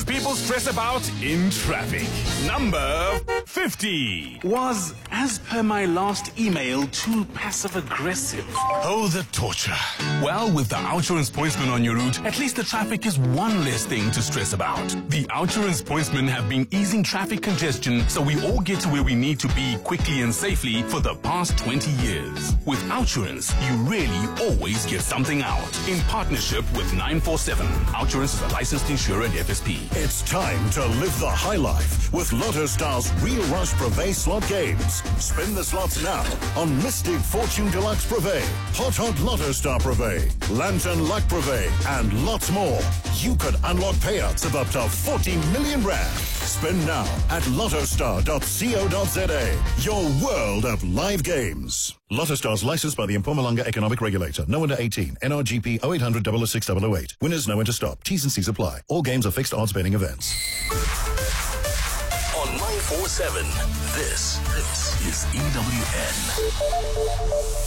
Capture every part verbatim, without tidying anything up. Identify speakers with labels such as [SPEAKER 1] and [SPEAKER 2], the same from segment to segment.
[SPEAKER 1] causes people stress about in traffic. Number fifty.
[SPEAKER 2] Was, as per my last email, too passive-aggressive?
[SPEAKER 1] Oh, the torture. Well, with the Outsurance Pointsman on your route, at least the traffic is one less thing to stress about. The Outsurance Pointsmen have been easing traffic congestion so we all get to where we need to be quickly and safely for the past twenty years. With Outsurance, you really always get something out. In partnership with nine four seven, Outsurance is a licensed insurer at F S P.
[SPEAKER 3] It's time to live the high life with Lotto Star's Real Rush Privé slot games. Spin the slots now on Mystic Fortune Deluxe Privé, Hot Hot Lotto Star Privé, Lantern Luck Privé, and lots more. You could unlock payouts of up to forty million rand. Spin now at lottostar dot co dot za. Your world of live games. Lotto Stars licensed by the Mpumalanga Economic Regulator. No under eighteen. N R G P oh eight hundred, oh oh six, oh oh eight. Winners know when to stop. T's and C's apply. All games are fixed odds betting events.
[SPEAKER 4] On nine four seven, this, this is E W N.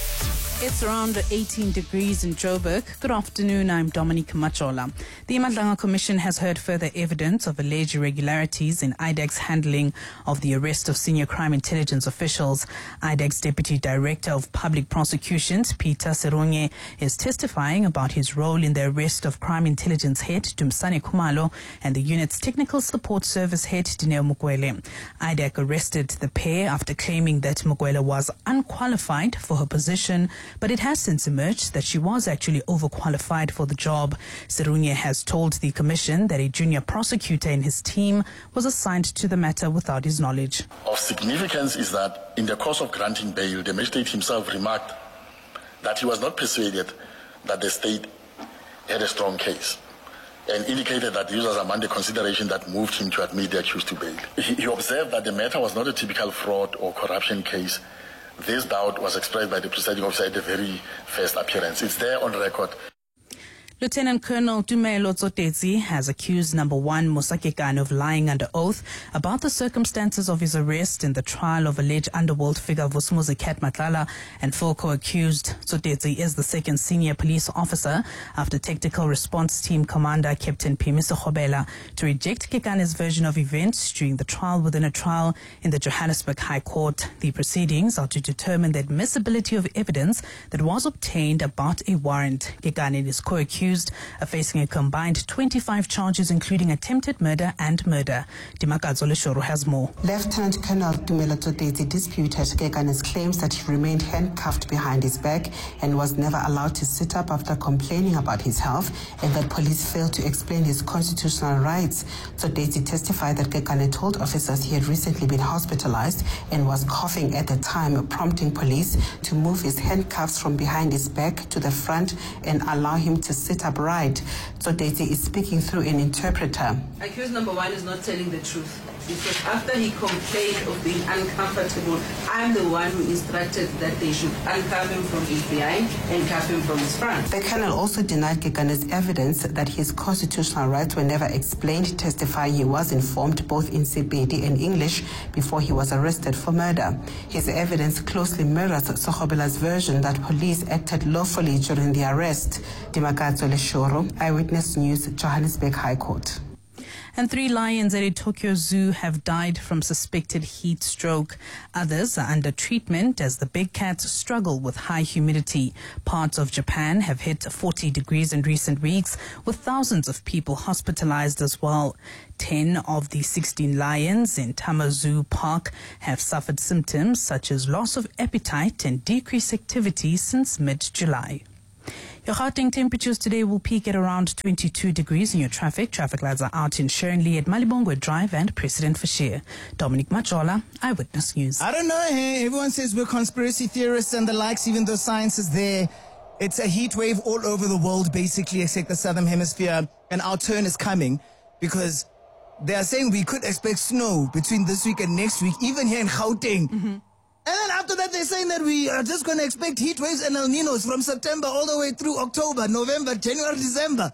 [SPEAKER 5] It's around eighteen degrees in Joburg. Good afternoon, I'm Dominique Machola. The Madlanga Commission has heard further evidence of alleged irregularities in I D E C's handling of the arrest of senior crime intelligence officials. I D E C's Deputy Director of Public Prosecutions, Peter Serunye, is testifying about his role in the arrest of crime intelligence head Dumsane Khumalo and the unit's technical support service head Dineo Mukwele. I D E C arrested the pair after claiming that Mukwele was unqualified for her position, but it has since emerged that she was actually overqualified for the job. Serunye has told the commission that a junior prosecutor in his team was assigned to the matter without his knowledge.
[SPEAKER 6] Of significance is that in the course of granting bail, the magistrate himself remarked that he was not persuaded that the state had a strong case, and indicated that this was among the consideration that moved him to admit the accused to bail. He, he observed that the matter was not a typical fraud or corruption case. This doubt was expressed by the presiding officer at the very first appearance. It's there on record.
[SPEAKER 5] Lieutenant Colonel Tumelo Tsotetsi has accused number one Musa Kekana of lying under oath about the circumstances of his arrest in the trial of alleged underworld figure Vusumuzi Cat Matlala, and four co-accused. Tsotetsi is the second senior police officer after Tactical Response Team Commander Captain Phemiso Khobela to reject Kekana's version of events during the trial within a trial in the Johannesburg High Court. The proceedings are to determine the admissibility of evidence that was obtained about a warrant. Kekana and his co-accused are facing a combined twenty-five charges, including attempted murder and murder. Dimakadzo Leshoro has more.
[SPEAKER 7] Lieutenant Colonel Tumelo Tsotetsi disputed Kekana's claims that he remained handcuffed behind his back and was never allowed to sit up after complaining about his health, and that police failed to explain his constitutional rights. Tsotetsi testified that Kekana told officers he had recently been hospitalized and was coughing at the time, prompting police to move his handcuffs from behind his back to the front and allow him to sit upright. Tsotetsi is speaking through an interpreter.
[SPEAKER 8] Accused number one is not telling the truth, because after he complained of being uncomfortable, I'm the one who instructed that they should uncuff him from his behind and cuff him from his front.
[SPEAKER 7] The colonel also denied Kekana's evidence that his constitutional rights were never explained, testifying he was informed both in Sepedi and English before he was arrested for murder. His evidence closely mirrors Sokhobela's version that police acted lawfully during the arrest. Dimakadzo Leshoro, Eyewitness News, Johannesburg High Court.
[SPEAKER 5] And three lions at a Tokyo zoo have died from suspected heat stroke. Others are under treatment as the big cats struggle with high humidity. Parts of Japan have hit forty degrees in recent weeks, with thousands of people hospitalized as well. Ten of the sixteen lions in Tama Zoo Park have suffered symptoms such as loss of appetite and decreased activity since mid-July. Your Gauteng temperatures today will peak at around twenty-two degrees in your traffic. Traffic lights are out in Sherrinley at Malibongwe Drive and President Fashir. Dominic Machola, Eyewitness News.
[SPEAKER 9] I don't know, hey, everyone says we're conspiracy theorists and the likes, even though science is there. It's a heat wave all over the world, basically, except the southern hemisphere. And our turn is coming because they are saying we could expect snow between this week and next week, even here in Gauteng. Mm-hmm. And then after that, they're saying that we are just going to expect heat waves and El Ninos from September all the way through October, November, January, December.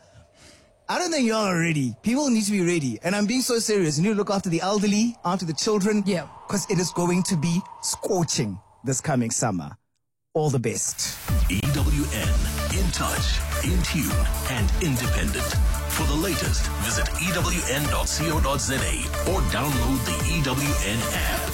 [SPEAKER 9] I don't think y'all are ready. People need to be ready. And I'm being so serious. You need to look after the elderly, after the children.
[SPEAKER 5] Yeah.
[SPEAKER 9] Because it is going to be scorching this coming summer. All the best.
[SPEAKER 4] E W N. In touch, in tune, and independent. For the latest, visit E W N dot co dot za or download the E W N app.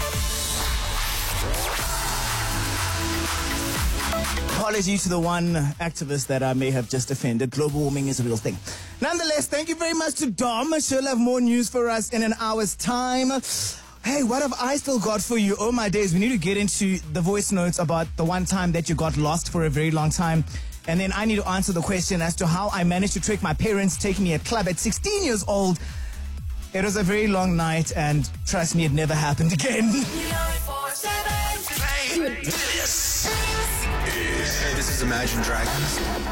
[SPEAKER 9] Apologies to the one activist that I may have just offended. Global warming is a real thing. Nonetheless, thank you very much to Dom. She'll have more news for us in an hour's time. Hey, what have I still got for you? Oh my days, we need to get into the voice notes about the one time that you got lost for a very long time. And then I need to answer the question as to how I managed to trick my parents taking me a club at sixteen years old. It was a very long night, and trust me, it never happened again.
[SPEAKER 4] This is
[SPEAKER 10] This is Imagine Dragons.